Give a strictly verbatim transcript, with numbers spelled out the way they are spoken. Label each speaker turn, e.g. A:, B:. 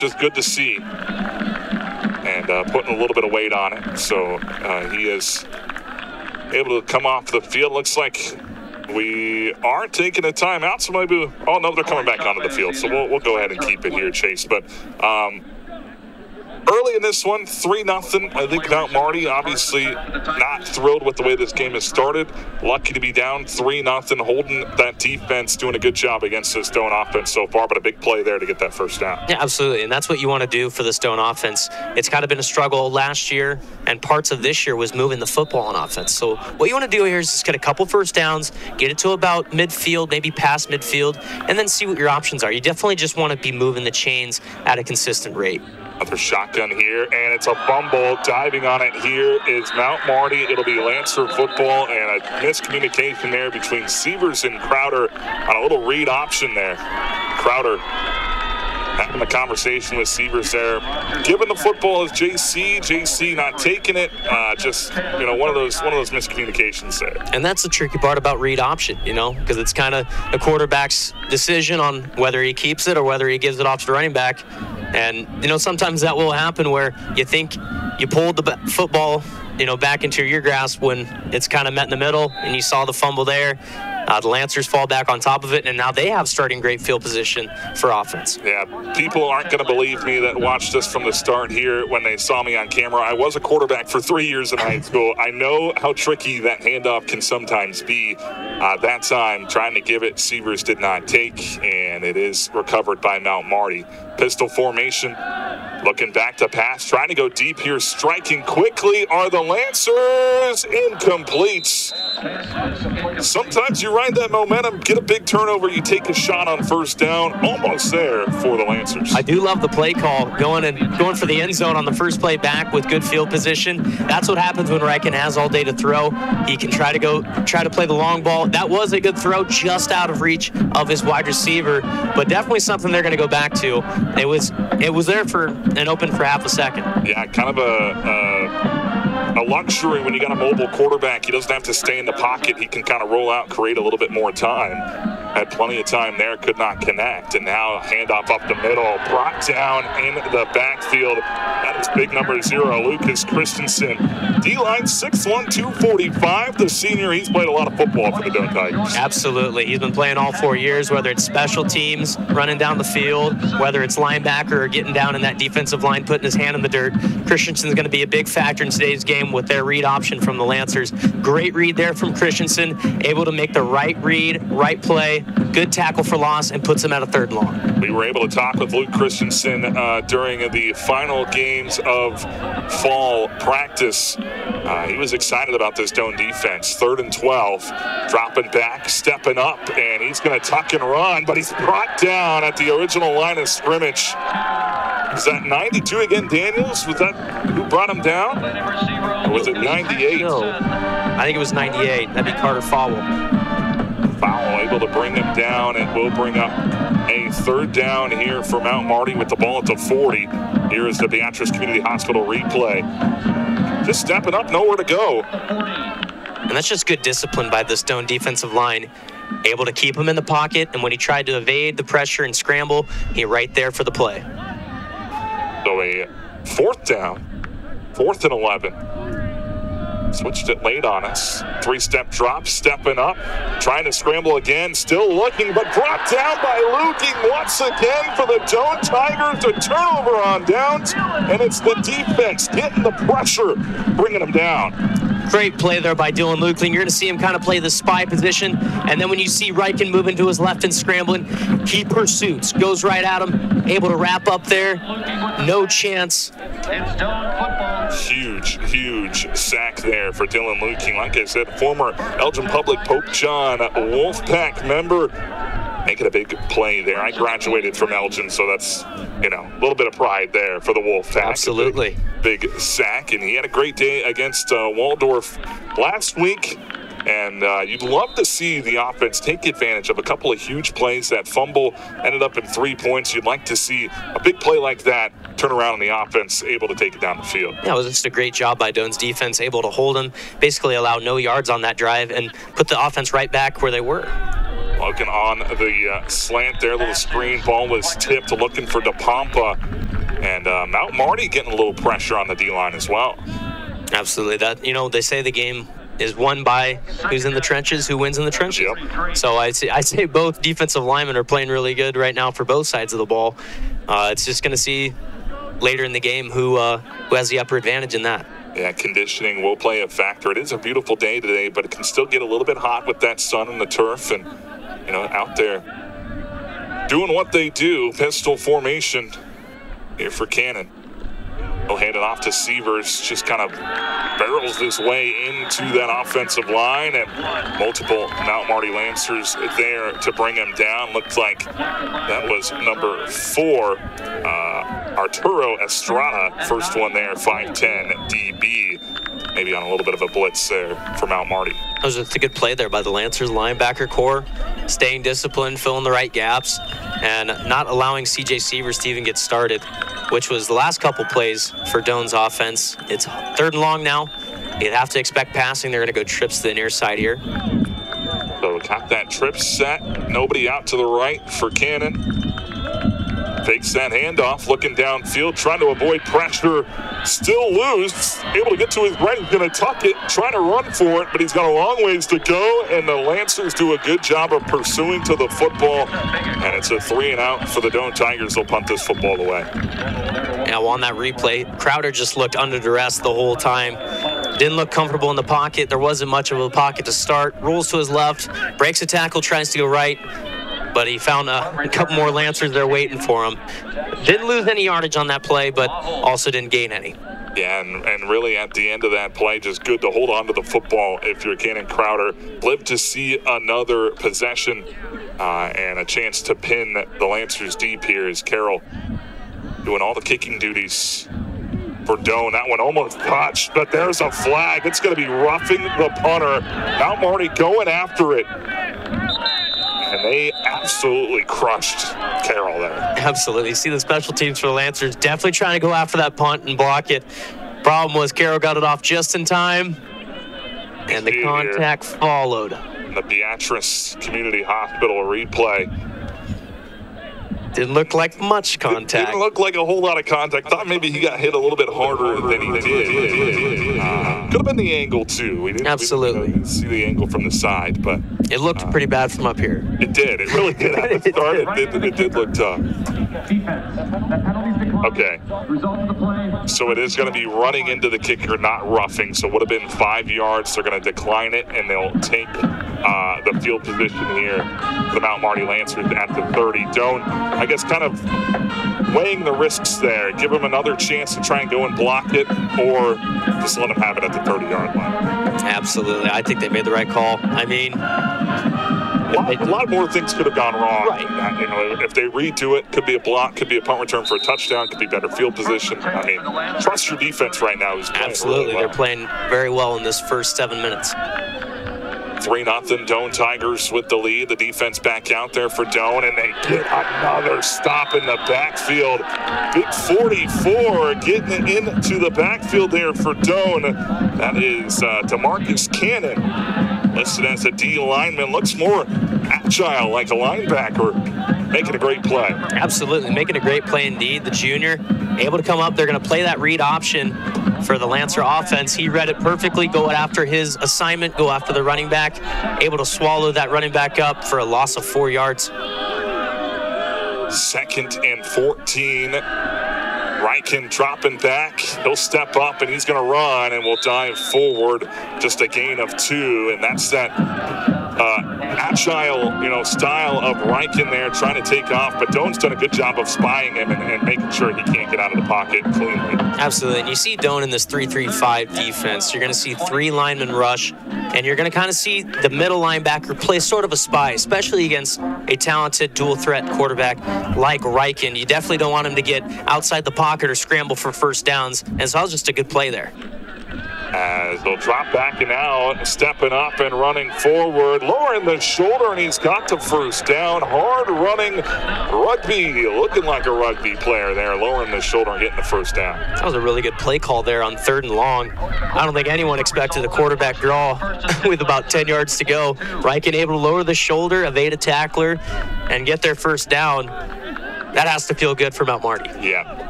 A: just good to see. And uh, putting a little bit of weight on it. So uh, he is able to come off the field. Looks like we are taking a timeout, so maybe, oh no, they're coming back onto the field. So we'll, we'll go ahead and keep it here, Chase. But um, early in this one, three nothing. I think Mount Marty obviously not thrilled with the way this game has started. Lucky to be down three nothing, holding that defense, doing a good job against the Stone offense so far, but a big play there to get that first down.
B: Yeah, absolutely, and that's what you want to do for the Stone offense. It's kind of been a struggle last year, and parts of this year was moving the football on offense. So what you want to do here is just get a couple first downs, get it to about midfield, maybe past midfield, and then see what your options are. You definitely just want to be moving the chains at a consistent rate.
A: Another shotgun here, and it's a fumble. Diving on it here is Mount Marty. It'll be Lancer football, and a miscommunication there between Sievers and Crowder on a little read option there. Crowder having a conversation with Sievers there. Giving the football is J C. J C not taking it. Uh, just, you know, one of those one of those miscommunications there.
B: And that's the tricky part about read option, you know, because it's kind of the quarterback's decision on whether he keeps it or whether he gives it off to the running back. And, you know, sometimes that will happen where you think you pulled the football, you know, back into your grasp when it's kind of met in the middle and you saw the fumble there. Uh, the Lancers fall back on top of it, and now they have starting great field position for offense.
A: Yeah, people aren't going to believe me that watched this from the start here when they saw me on camera. I was a quarterback for three years in high school. I know how tricky that handoff can sometimes be. Uh, that time, trying to give it, Sievers did not take, and it is recovered by Mount Marty. Pistol formation, looking back to pass, trying to go deep here, striking quickly are the Lancers. Incomplete. Sometimes you ride that momentum, get a big turnover, you take a shot on first down, almost there for the Lancers.
B: I do love the play call, going and going for the end zone on the first play back with good field position. That's what happens when Riken has all day to throw. He can try to go, try to play the long ball. That was a good throw, just out of reach of his wide receiver, but definitely something they're going to go back to. It was, it was there for an open for half a second.
A: Yeah, kind of a. a A luxury when you got a mobile quarterback. He doesn't have to stay in the pocket. He can kind of roll out, create a little bit more time. Had plenty of time there, could not connect. And now handoff up the middle, brought down in the backfield. That is big number zero, Lucas Christensen. D-line six one, two forty-five. The senior, he's played a lot of football for the Doane Tigers.
B: Absolutely. He's been playing all four years, whether it's special teams, running down the field, whether it's linebacker or getting down in that defensive line, putting his hand in the dirt. Christensen's going to be a big factor in today's game with their read option from the Lancers. Great read there from Christensen, able to make the right read, right play, good tackle for loss, and puts him at a third and long.
A: We were able to talk with Luke Christensen uh, during the final games of fall practice. Uh, he was excited about this Doane defense. Third and twelve, dropping back, stepping up, and he's going to tuck and run, but he's brought down at the original line of scrimmage. Is that ninety-two again, Daniels? Was that who brought him down? Or was it ninety-eight?
B: No, I think it was ninety-eight. That'd be Carter Fowle.
A: Fowle able to bring him down, and will bring up a third down here for Mount Marty with the ball at the forty. Here is the Beatrice Community Hospital replay. Just stepping up, nowhere to go.
B: And that's just good discipline by the Stone defensive line. Able to keep him in the pocket, and when he tried to evade the pressure and scramble, he right there for the play.
A: So a fourth down, fourth and eleven. Switched it late on us. Three-step drop, stepping up, trying to scramble again, still looking, but brought down by Luking once again for the Doane Tigers. A turnover on downs, and it's the defense getting the pressure, bringing them down.
B: Great play there by Dylan Lukeling. You're going to see him kind of play the spy position, and then when you see Riken moving to his left and scrambling, he pursues, goes right at him, able to wrap up there. No chance.
C: It's Doane football.
A: Huge, huge sack there for Dylan Luking. Like I said, former Elgin Public Pope John Wolfpack member, making a big play there. I graduated from Elgin, so that's, you know, a little bit of pride there for the Wolfpack.
B: Absolutely.
A: Big, big sack, and he had a great day against uh, Waldorf last week. And uh, you'd love to see the offense take advantage of a couple of huge plays. That fumble ended up in three points. You'd like to see a big play like that turn around on the offense, able to take it down the field.
B: Yeah, it was just a great job by Doane's defense, able to hold him, basically allow no yards on that drive, and put the offense right back where they were.
A: Well, looking on the uh, slant there. Little screen ball was tipped, looking for DePompa. And uh, Mount Marty getting a little pressure on the D-line as well.
B: Absolutely. That, you know, they say the game is won by who's in the trenches, who wins in the trenches.
A: Yep.
B: So I say, I say both defensive linemen are playing really good right now for both sides of the ball. Uh, it's just going to see later in the game who uh, who has the upper advantage in that.
A: Yeah, conditioning will play a factor. It is a beautiful day today, but it can still get a little bit hot with that sun and the turf, and you know, out there doing what they do, pistol formation here for Cannon. He'll hand it off to Sievers, just kind of barrels his way into that offensive line, and multiple Mount Marty Lancers there to bring him down. Looked like that was number four, uh, Arturo Estrada, first one there, five ten D B. Maybe on a little bit of a blitz there for Mount Marty.
B: That was just a good play there by the Lancers linebacker core, staying disciplined, filling the right gaps, and not allowing C J Sievers to even get started, which was the last couple plays for Doan's offense. It's third and long now. You'd have to expect passing. They're going to go trips to the near side here.
A: So got that trip set. Nobody out to the right for Cannon. Fakes that handoff, looking downfield, trying to avoid pressure. Still loose, able to get to his right. He's going to tuck it, trying to run for it, but he's got a long ways to go, and the Lancers do a good job of pursuing to the football, and it's a three and out for the Doan Tigers. They'll punt this football away.
B: Now on that replay, Crowder just looked under duress the whole time. Didn't look comfortable in the pocket. There wasn't much of a pocket to start. Rolls to his left, breaks a tackle, tries to go right, but he found a, a couple more Lancers there waiting for him. Didn't lose any yardage on that play, but also didn't gain any.
A: Yeah, and, and really at the end of that play, just good to hold on to the football if you're Cannon Crowder. Live to see another possession uh, and a chance to pin the Lancers deep here as Carroll doing all the kicking duties for Doan. That one almost touched, but there's a flag. It's going to be roughing the punter. Mount Marty going after it. And they absolutely crushed Carroll there.
B: Absolutely. You see the special teams for the Lancers definitely trying to go after that punt and block it. Problem was Carroll got it off just in time, and the contact followed.
A: The Beatrice Community Hospital replay.
B: Didn't look like much contact.
A: Didn't look like a whole lot of contact. Thought maybe he got hit a little bit harder than he did. Uh, could have been the angle, too. We didn't,
B: Absolutely.
A: We didn't see the angle from the side, but
B: it looked uh, pretty bad from up here.
A: It did. It really did. At the start, it did, it did look tough. Okay. So it is going to be running into the kicker, not roughing. So it would have been five yards. They're going to decline it, and they'll take uh, the field position here for the Mount Marty Lancers at the thirty. Doan, I guess, kind of weighing the risks there. Give them another chance to try and go and block it, or just let them have it at the thirty-yard line.
B: Absolutely. I think they made the right call. I mean,
A: a lot, a lot more things could have gone wrong.
B: Right.
A: You know, if they redo it, could be a block, could be a punt return for a touchdown, could be better field position. I mean, trust your defense right now. Who's playing
B: Absolutely.
A: Really well.
B: They're playing very well in this first seven minutes.
A: three nothing Doan Tigers with the lead. The defense back out there for Doan, and they get another stop in the backfield. Big forty-four getting it into the backfield there for Doan. That is uh, DeMarcus Cannon, listed as a D lineman. Looks more agile, like a linebacker. Making a great play.
B: Absolutely, making a great play indeed. The junior able to come up. They're going to play that read option for the Lancer offense. He read it perfectly, go after his assignment, go after the running back, able to swallow that running back up for a loss of four yards.
A: Second and fourteen. Ryken dropping back. He'll step up and he's going to run, and will dive forward. Just a gain of two, and that's that uh, agile, you know, style of Ryken there, trying to take off. But Doan's done a good job of spying him and, and making sure he can't get out of the pocket cleanly. Absolutely.
B: And you see Doan in this three three five defense. You're going to see three linemen rush, and you're going to kind of see the middle linebacker play sort of a spy, especially against a talented dual threat quarterback like Ryken. You definitely don't want him to get outside the pocket or scramble for first downs, and so that was just a good play there.
A: As they'll drop back and now stepping up and running forward, lowering the shoulder, and he's got the first down. Hard running rugby, looking like a rugby player there, lowering the shoulder and getting the first down.
B: That was a really good play call there on third and long. I don't think anyone expected a quarterback draw with about ten yards to go. Riken able to lower the shoulder, evade a tackler, and get their first down. That has to feel good for Mount Marty.
A: Yeah.